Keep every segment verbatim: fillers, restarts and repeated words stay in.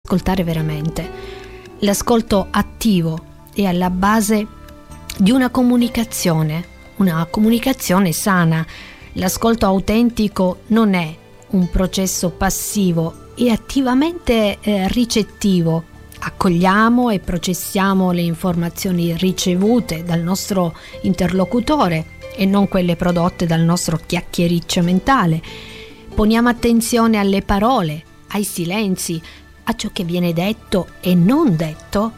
ascoltare veramente. L'ascolto attivo è alla base di una comunicazione, una comunicazione sana. L'ascolto autentico non è un processo passivo, è attivamente eh, ricettivo. Accogliamo e processiamo le informazioni ricevute dal nostro interlocutore e non quelle prodotte dal nostro chiacchiericcio mentale. Poniamo attenzione alle parole, ai silenzi, a ciò che viene detto e non detto,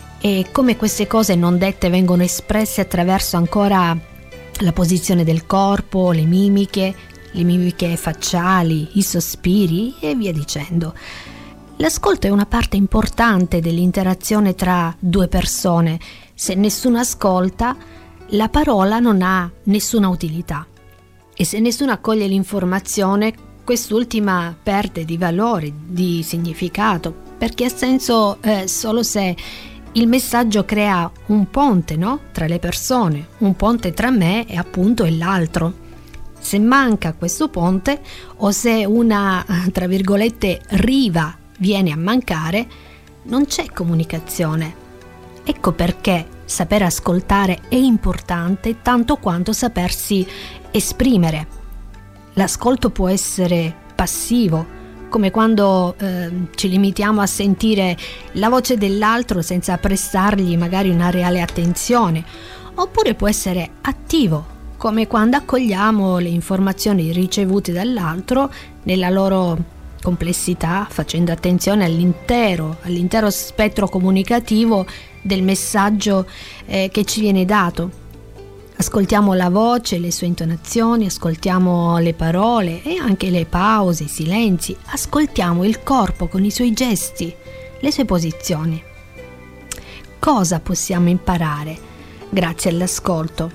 e come queste cose non dette vengono espresse attraverso ancora la posizione del corpo, le mimiche, le mimiche facciali, i sospiri e via dicendo. L'ascolto è una parte importante dell'interazione tra due persone. Se nessuno ascolta, la parola non ha nessuna utilità, e se nessuno accoglie l'informazione, quest'ultima perde di valore, di significato, perché ha senso eh, solo se il messaggio crea un ponte, no? Tra le persone, un ponte tra me e appunto e l'altro. Se manca questo ponte, o se una, tra virgolette, riva viene a mancare, non c'è comunicazione. Ecco perché saper ascoltare è importante tanto quanto sapersi esprimere. L'ascolto può essere passivo, come quando eh, ci limitiamo a sentire la voce dell'altro senza prestargli magari una reale attenzione, oppure può essere attivo, come quando accogliamo le informazioni ricevute dall'altro nella loro complessità, facendo attenzione all'intero, all'intero spettro comunicativo del messaggio eh, che ci viene dato. Ascoltiamo la voce, le sue intonazioni, ascoltiamo le parole e anche le pause, i silenzi, ascoltiamo il corpo con i suoi gesti, le sue posizioni. Cosa possiamo imparare grazie all'ascolto?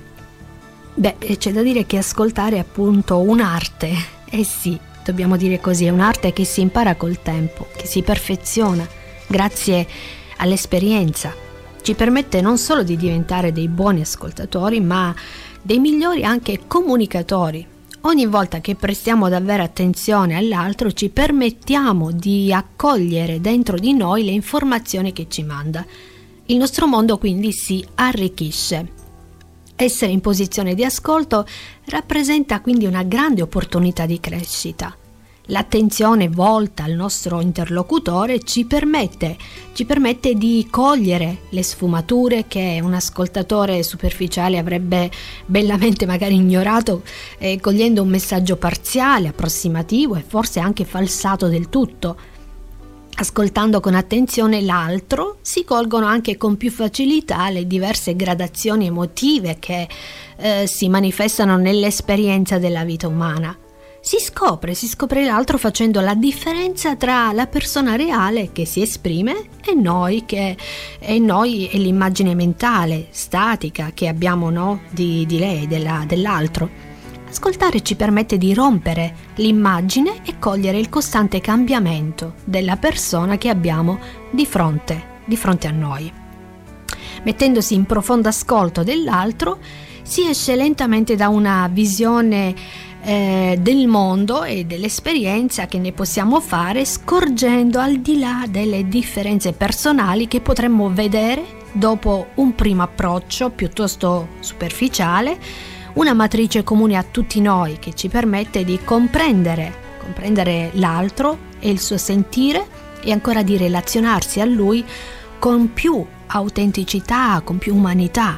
Beh, c'è da dire che ascoltare è appunto un'arte, eh sì, dobbiamo dire così, è un'arte che si impara col tempo, che si perfeziona grazie all'esperienza. Ci permette non solo di diventare dei buoni ascoltatori, ma dei migliori anche comunicatori. Ogni volta che prestiamo davvero attenzione all'altro, ci permettiamo di accogliere dentro di noi le informazioni che ci manda. Il nostro mondo quindi si arricchisce. Essere in posizione di ascolto rappresenta quindi una grande opportunità di crescita. L'attenzione volta al nostro interlocutore ci permette, ci permette di cogliere le sfumature che un ascoltatore superficiale avrebbe bellamente magari ignorato, eh, cogliendo un messaggio parziale, approssimativo e forse anche falsato del tutto. Ascoltando con attenzione l'altro si colgono anche con più facilità le diverse gradazioni emotive che eh, si manifestano nell'esperienza della vita umana. Si scopre, si scopre l'altro facendo la differenza tra la persona reale che si esprime e noi che e noi e l'immagine mentale statica che abbiamo, no, di, di lei, della, dell'altro. Ascoltare ci permette di rompere l'immagine e cogliere il costante cambiamento della persona che abbiamo di fronte, di fronte a noi. Mettendosi in profondo ascolto dell'altro, si esce lentamente da una visione Eh, del mondo e dell'esperienza che ne possiamo fare, scorgendo al di là delle differenze personali che potremmo vedere dopo un primo approccio piuttosto superficiale, una matrice comune a tutti noi che ci permette di comprendere, comprendere l'altro e il suo sentire e ancora di relazionarsi a lui con più autenticità, con più umanità.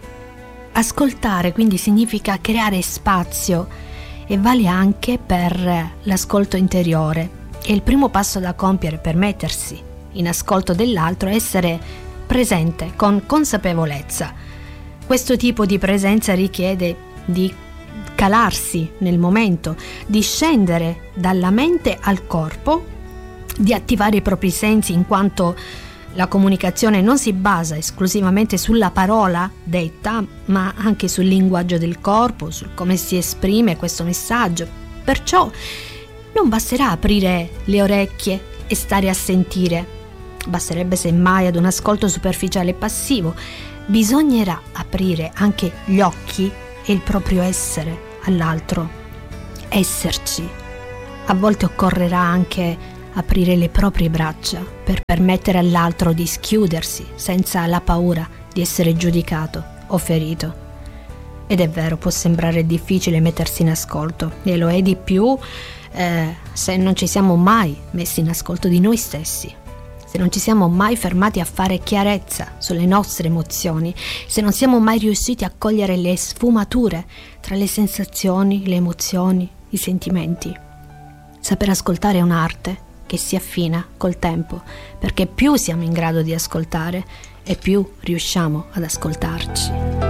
Ascoltare quindi significa creare spazio e vale anche per l'ascolto interiore. E il primo passo da compiere per mettersi in ascolto dell'altro è essere presente con consapevolezza. Questo tipo di presenza richiede di calarsi nel momento, di scendere dalla mente al corpo, di attivare i propri sensi, in quanto la comunicazione non si basa esclusivamente sulla parola detta, ma anche sul linguaggio del corpo, su come si esprime questo messaggio. Perciò non basterà aprire le orecchie e stare a sentire, basterebbe semmai ad un ascolto superficiale e passivo. Bisognerà aprire anche gli occhi e il proprio essere all'altro, esserci. A volte occorrerà anche aprire le proprie braccia per permettere all'altro di schiudersi senza la paura di essere giudicato o ferito. Ed è vero, può sembrare difficile mettersi in ascolto, e lo è di più eh, se non ci siamo mai messi in ascolto di noi stessi, se non ci siamo mai fermati a fare chiarezza sulle nostre emozioni, se non siamo mai riusciti a cogliere le sfumature tra le sensazioni, le emozioni, i sentimenti. Saper ascoltare è un'arte che si affina col tempo, perché più siamo in grado di ascoltare e più riusciamo ad ascoltarci.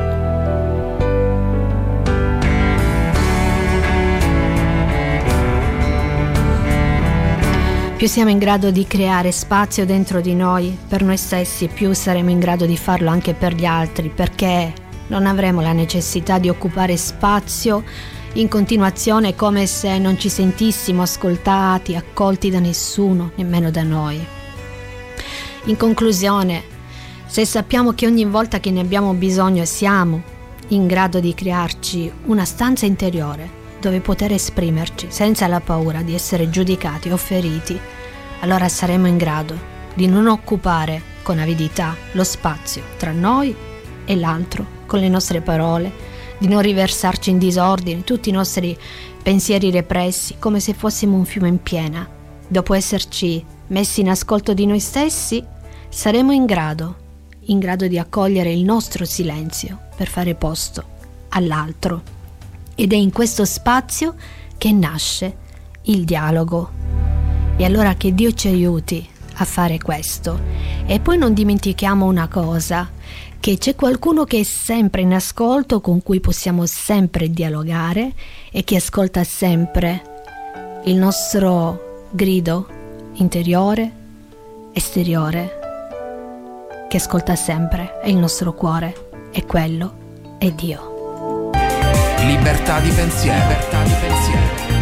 Più siamo in grado di creare spazio dentro di noi per noi stessi, più saremo in grado di farlo anche per gli altri, perché non avremo la necessità di occupare spazio in continuazione come se non ci sentissimo ascoltati, accolti da nessuno, nemmeno da noi. In conclusione, se sappiamo che ogni volta che ne abbiamo bisogno siamo in grado di crearci una stanza interiore dove poter esprimerci senza la paura di essere giudicati o feriti, allora saremo in grado di non occupare con avidità lo spazio tra noi e l'altro con le nostre parole, di non riversarci in disordine tutti i nostri pensieri repressi come se fossimo un fiume in piena. Dopo esserci messi in ascolto di noi stessi, saremo in grado, in grado di accogliere il nostro silenzio per fare posto all'altro. Ed è in questo spazio che nasce il dialogo. E allora che Dio ci aiuti a fare questo. E poi non dimentichiamo una cosa, che c'è qualcuno che è sempre in ascolto, con cui possiamo sempre dialogare e che ascolta sempre il nostro grido interiore, esteriore, che ascolta sempre, è il nostro cuore, e quello è Dio. Libertà di pensiero, libertà di pensiero.